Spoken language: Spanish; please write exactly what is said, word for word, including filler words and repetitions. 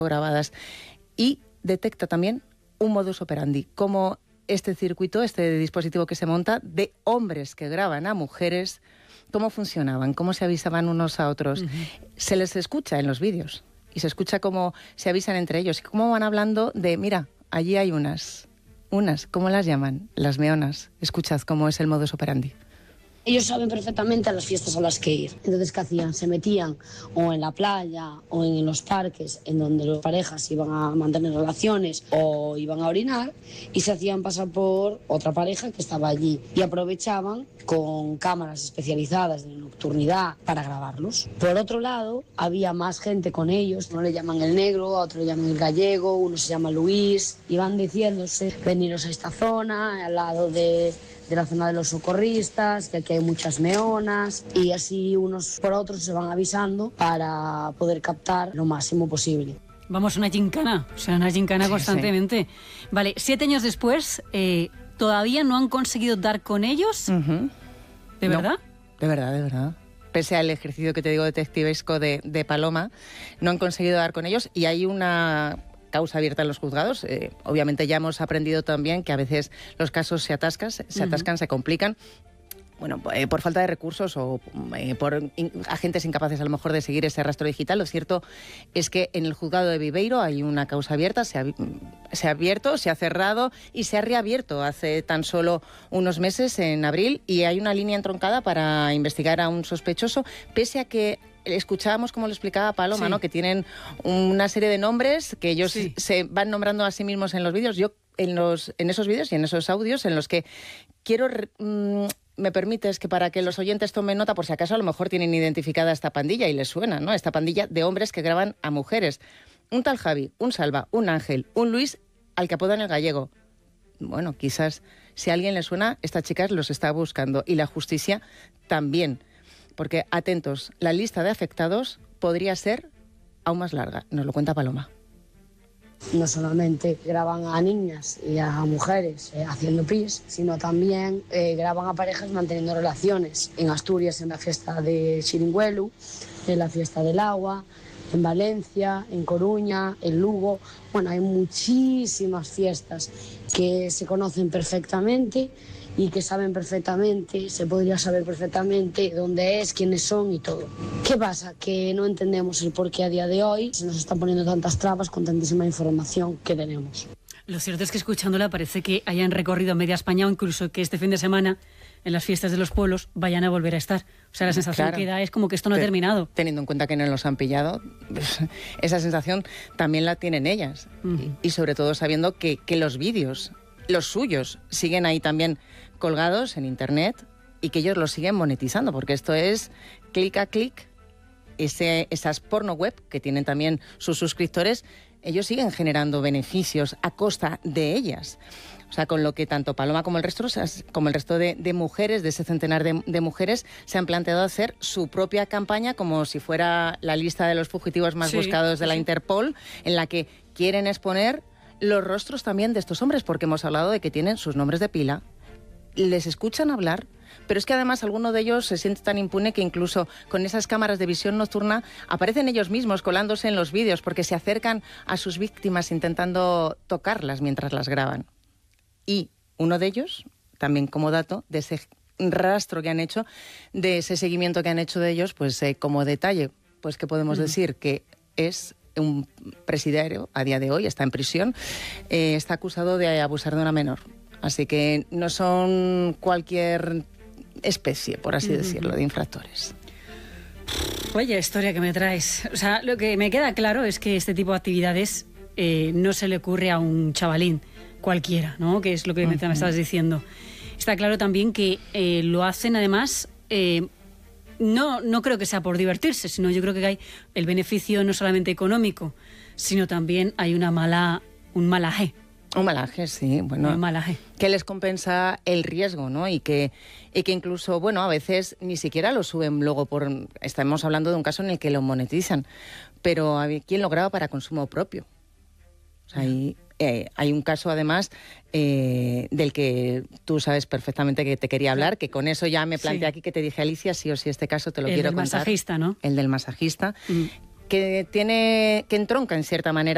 grabadas y detecta también un modus operandi, como este circuito, este dispositivo que se monta de hombres que graban a mujeres, cómo funcionaban, cómo se avisaban unos a otros. Uh-huh. Se les escucha en los vídeos y se escucha cómo se avisan entre ellos y cómo van hablando de, mira, allí hay unas, unas, ¿cómo las llaman? Las meonas. Escuchad cómo es el modus operandi. Ellos saben perfectamente a las fiestas a las que ir. Entonces, ¿qué hacían? Se metían o en la playa o en los parques en donde las parejas iban a mantener relaciones o iban a orinar y se hacían pasar por otra pareja que estaba allí y aprovechaban con cámaras especializadas de nocturnidad para grabarlos. Por otro lado, había más gente con ellos. Uno le llaman el negro, a otro le llaman el gallego, uno se llama Luis. Iban diciéndose, veniros a esta zona, al lado de... de la zona de los socorristas, que aquí hay muchas meonas, y así unos por otros se van avisando para poder captar lo máximo posible. Vamos, una gincana, o sea, una gincana sí, constantemente. Sí. Vale, siete años después, eh, ¿todavía no han conseguido dar con ellos? Uh-huh. ¿De no, verdad? De verdad, de verdad. Pese al ejercicio que te digo detectivesco de, de Paloma, no han conseguido dar con ellos y hay una... causa abierta en los juzgados. Eh, obviamente ya hemos aprendido también que a veces los casos se atascan, se uh-huh. atascan, se complican. Bueno, eh, por falta de recursos o eh, por in, agentes incapaces a lo mejor de seguir ese rastro digital. Lo cierto es que en el juzgado de Viveiro hay una causa abierta, se ha, se ha abierto, se ha cerrado y se ha reabierto hace tan solo unos meses, en abril, y hay una línea entroncada para investigar a un sospechoso, pese a que escuchábamos, como lo explicaba Paloma, sí. ¿no? Que tienen una serie de nombres que ellos sí. se van nombrando a sí mismos en los vídeos. Yo en los en esos vídeos y en esos audios en los que quiero... Mmm, me permites que para que los oyentes tomen nota, por si acaso a lo mejor tienen identificada esta pandilla y les suena, ¿no? Esta pandilla de hombres que graban a mujeres. Un tal Javi, un Salva, un Ángel, un Luis, al que apodan el gallego. Bueno, quizás si a alguien le suena, esta chica los está buscando y la justicia también. Porque, atentos, la lista de afectados podría ser aún más larga. Nos lo cuenta Paloma. No solamente graban a niñas y a mujeres eh, haciendo pis, sino también eh, graban a parejas manteniendo relaciones. En Asturias, en la fiesta de Xiringuelu, en la fiesta del agua, en Valencia, en Coruña, en Lugo. Bueno, hay muchísimas fiestas que se conocen perfectamente y que saben perfectamente, se podría saber perfectamente dónde es, quiénes son y todo. ¿Qué pasa? Que no entendemos el por qué a día de hoy se nos están poniendo tantas trabas con tantísima información que tenemos. Lo cierto es que escuchándola parece que hayan recorrido media España o incluso que este fin de semana en las fiestas de los pueblos vayan a volver a estar. O sea, la sensación claro. que da es como que esto no ha terminado. Teniendo en cuenta que no los han pillado, esa sensación también la tienen ellas. Uh-huh. Y, y sobre todo sabiendo que, que los vídeos, los suyos, siguen ahí también colgados en internet y que ellos los siguen monetizando, porque esto es clic a clic, ese, esas porno web que tienen también sus suscriptores, ellos siguen generando beneficios a costa de ellas. O sea, con lo que tanto Paloma como el resto, como el resto de, de mujeres, de ese centenar de, de mujeres, se han planteado hacer su propia campaña como si fuera la lista de los fugitivos más sí, buscados de la Interpol, en la que quieren exponer los rostros también de estos hombres, porque hemos hablado de que tienen sus nombres de pila, les escuchan hablar, pero es que además alguno de ellos se siente tan impune que incluso con esas cámaras de visión nocturna aparecen ellos mismos colándose en los vídeos porque se acercan a sus víctimas intentando tocarlas mientras las graban. Y uno de ellos, también como dato, de ese rastro que han hecho, de ese seguimiento que han hecho de ellos, pues eh, como detalle, pues que podemos uh-huh. decir que es un presidiario a día de hoy, está en prisión, eh, está acusado de abusar de una menor. Así que no son cualquier especie, por así uh-huh. decirlo, de infractores. Vaya historia que me traes. O sea, lo que me queda claro es que este tipo de actividades eh, no se le ocurre a un chavalín cualquiera, ¿no? Que es lo que uh-huh. me estabas diciendo. Está claro también que eh, lo hacen además... Eh, no, no creo que sea por divertirse, sino yo creo que hay el beneficio no solamente económico, sino también hay una mala, un malaje. Un malaje, sí, bueno, un malaje. Que les compensa el riesgo, ¿no? Y que, y que incluso, bueno, a veces ni siquiera lo suben luego por... Estamos hablando de un caso en el que lo monetizan, pero ¿quién lo graba para consumo propio? O sea, hay, eh, hay un caso, además, eh, del que tú sabes perfectamente que te quería hablar, que con eso ya me planteé sí. aquí que te dije, Alicia, sí o sí, este caso te lo el quiero del contar. El masajista, ¿no? El del masajista, mm. que tiene, que entronca en cierta manera